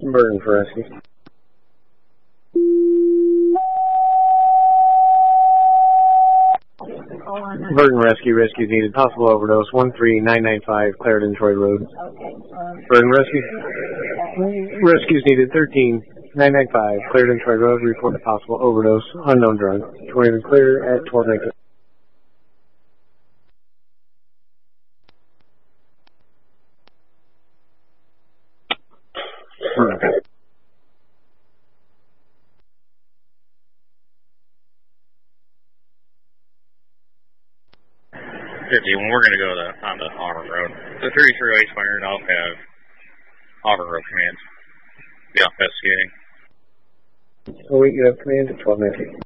Burden for rescue. Burden rescue. Rescue needed. Possible overdose. 13995 Clarendon Troy Road. Okay. Burden rescue. Rescues needed. 13995 Clarendon Troy Road. Report a possible overdose. Unknown drug. 20 clear at 1219. When we're going to go on the Auburn Road. The 3308 fired, I'll have Auburn Road command. Be investigating. Oh, wait, you have command at 1219.